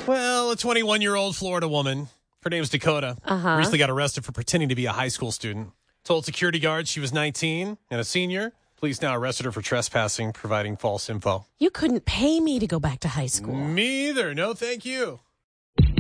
Well, a 21-year-old Florida woman, her name's Dakota, recently got arrested for pretending to be a high school student. Told security guards she was 19 and a senior. Police now arrested her for trespassing, providing false info. You couldn't pay me to go back to high school. Me either. No, thank you.